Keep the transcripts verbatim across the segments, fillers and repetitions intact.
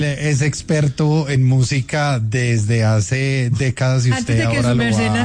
Es experto en música desde hace décadas y usted ahora lo va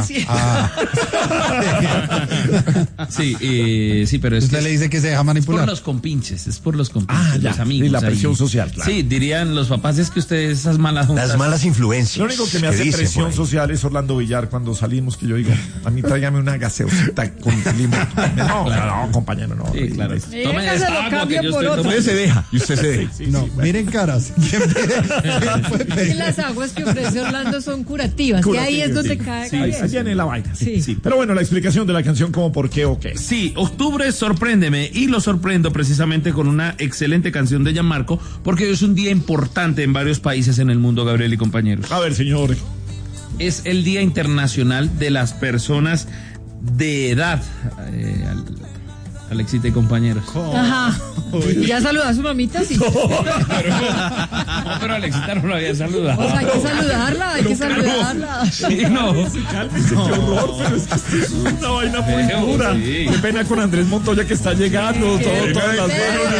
a... Sí, eh, sí, pero es usted que le dice que se deja manipular. Es por los compinches, es por los compinches, ah, ya, los amigos. Y la presión ahí. social, claro. Sí, dirían los papás, es que ustedes esas malas juntas. Las malas influencias. Lo único que me hace dicen presión social es Orlando Villar cuando salimos, que yo digo, a mí tráigame una gaseosita con limón. No, claro, no, compañero, no. Sí, claro. Tome esa agua que yo estoy tomando. Usted se deja y usted se deja. Sí, sí, no, sí, bueno. Miren caras. ¿Quién que las aguas que ofrece Orlando son curativas, curativas que ahí es donde sí, cae. Sí, ahí viene la vaina. Sí. Sí. Pero bueno, la explicación de la canción como por qué o qué. Sí, octubre sorpréndeme y lo sorprendo precisamente con una excelente canción de Gianmarco porque hoy es un día importante en varios países en el mundo, Gabriel y compañeros. A ver, señor. Es el Día Internacional de las Personas de Edad. Eh, Alexita y compañeros. Ajá. ¿Y ya saludó a su mamita? Sí. No, pero, no, pero Alexita no lo había saludado. O sea, hay que saludarla, hay que saludarla. Sí, no. Cálmese, qué horror, pero es que es una vaina muy dura. Sí. Qué pena con Andrés Montoya que está llegando. Todo, todas las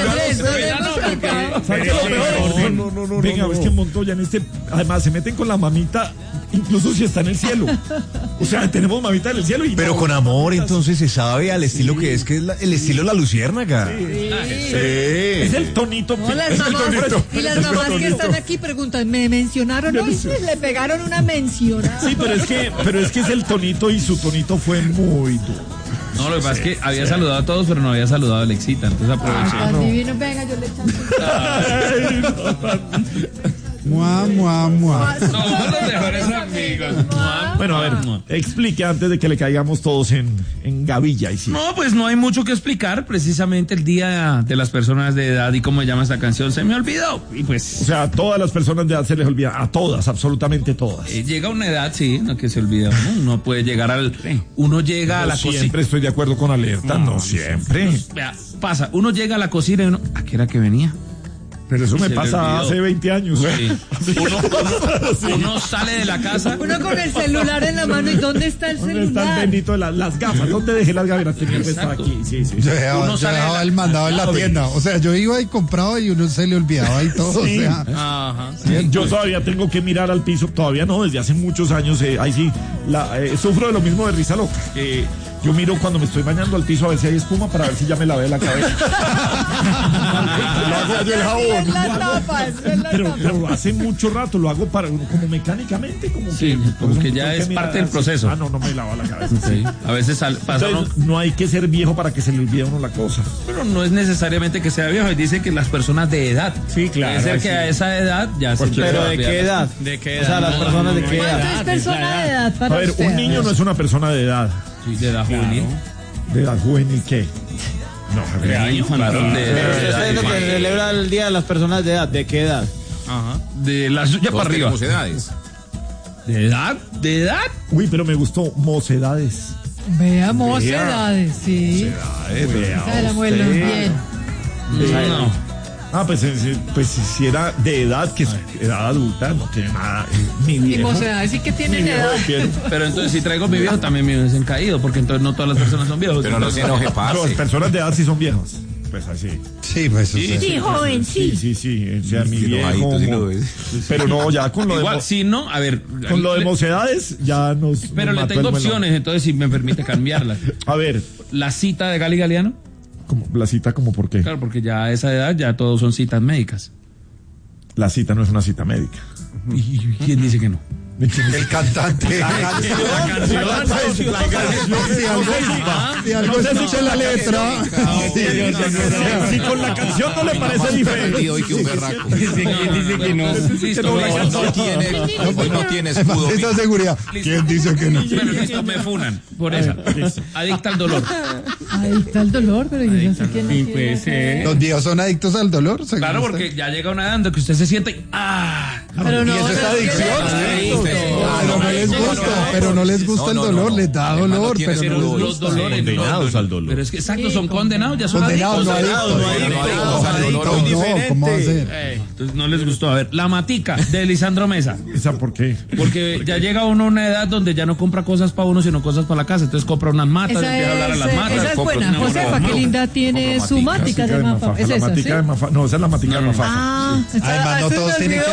buenas. Venga, es que Montoya en este, además se meten con la mamita, incluso si está en el cielo. O sea, tenemos mamita en el cielo y pero no, con amor, entonces se sabe al estilo sí. que es, que es la, el estilo de la luciérnaga. Sí. Sí. Es el tonito. No, las mamás, tonito. Y las mamás que están aquí preguntan, ¿me mencionaron hoy? Sí, le pegaron una mención. Sí, pero es que, pero es que es el tonito y su tonito fue muy duro. No, lo que pasa es que había saludado a todos, pero no había saludado a Alexita, entonces aproveché. Ah, no. Divino, venga, yo le echo. Mua, mua, mua. No, los mejores amigos. Bueno, a ver, explique antes de que le caigamos todos en, en gavilla. Y sí. No, pues no hay mucho que explicar. Precisamente el Día de las Personas de Edad y cómo se llama esta canción se me olvidó. Y pues. O sea, a todas las personas de edad se les olvida. A todas, absolutamente todas. Eh, llega una edad, sí, no que se olvida. Uno, uno puede llegar al. Uno llega no, a la cocina. Siempre estoy de acuerdo con Alerta. No, no siempre. Pues, vea, pasa, uno llega a la cocina y uno. ¿A qué era que venía? Pero eso me pasa hace veinte años. Sí. Uno, uno, uno sale de la casa. Uno con el celular en la mano. ¿Y dónde está el ¿Dónde celular? ¿Dónde está el bendito de la, las gafas? ¿Dónde dejé las gafas? Tenía que estar aquí. Sí, sí. Yo dejaba, uno yo dejaba el mandado en la tienda. O sea, yo iba y compraba y uno se le olvidaba y todo. Sí. O sea, ajá. Sí, yo todavía tengo que mirar al piso. Todavía no, desde hace muchos años. Eh, ahí sí, la, eh, sufro de lo mismo de risa loca. Eh, Yo miro cuando me estoy bañando al piso a ver si hay espuma para ver si ya me lavé la cabeza. Lo hago yo el jabón. Las tapas, pero, pero hace mucho rato lo hago para como mecánicamente, como sí, que, como que ya es parte del proceso. Ah, no, no me lavo la cabeza. Sí. A veces sal, pasa Entonces, no, no hay que ser viejo para que se le olvide a uno la cosa. Pero no es necesariamente que sea viejo. Y dice que las personas de edad. Sí, claro. Puede ser que sí. a esa edad ya se. Pero ¿de qué edad? ¿De qué edad? O sea, las personas de qué edad. ¿Cuánto es persona de edad para A ver, usted? un niño no es una persona de edad. Sí, de edad juvenil. ¿De edad juvenil qué? No, de año, claro. De, de, de, de, de, es lo que celebra el Día de las Personas de Edad. ¿De qué edad? Ajá. De la suya para arriba. Mocedades. ¿De edad? ¿De edad? Uy, pero me gustó mocedades. Vea, mocedades, sí. Mocedades, vea. Esa la abuela, bien. No. Ah, pues, pues si era de edad, que es edad adulta, no tiene nada. Mi viejo. Y mocedades sí que tienen edad. Pero entonces si traigo mi viejo también me hubiesen caído, porque entonces no todas las personas son viejos. Pero no se enoje, parce. Las personas de edad sí son viejas. Pues así. Sí, pues sí, sí, sí, joven, sí. Sí, sí, sí. O sea, mi viejo. Sí lo pero no, ya con lo igual, de. sí, no, a ver. Con lo de mocedades, ya nos. Pero nos le tengo opciones, entonces si me permite cambiarlas. A ver. La cita de Gali Galeano. Como, la cita, ¿como por qué? Claro, porque ya a esa edad ya todos son citas médicas. La cita no es una cita médica. ¿Y quién dice que no? El cantante. La canción. La canción. La canción. No se escucha la letra. Si con la canción no le parece diferente. Hoy que un berraco. ¿Quién dice que no? No tiene, no tiene escudo. Esa seguridad. ¿Quién dice que no? Bueno, listo, me funan por esa. Adicta al dolor. Adicta al dolor, pero yo no sé quién sí, puede ser. Los días son adictos al dolor. Claro, porque ya llega una edad en que usted se siente y ¡ah! Pero no, y eso es adicción. Sí, pero no les gusta, pero no les gusta el dolor, les da dolor, pero no les los dolores condenados al dolor. Pero es que exacto, son condenados, ya son condenados, adictos. no adictos, no, ¿cómo va a ser? Entonces no les gustó. A ver, la matica de Lisandro Mesa. ¿Esa por qué? Porque ya llega uno a una edad donde ya no compra cosas para uno, sino cosas para la casa. Entonces compra unas matas, empieza a hablar a las matas. Esa es buena. Josefa, qué linda tiene su mática de Mafa. ¿Es esa, sí? No, esa es la mática de Mafa. Ah, además no todos tienen que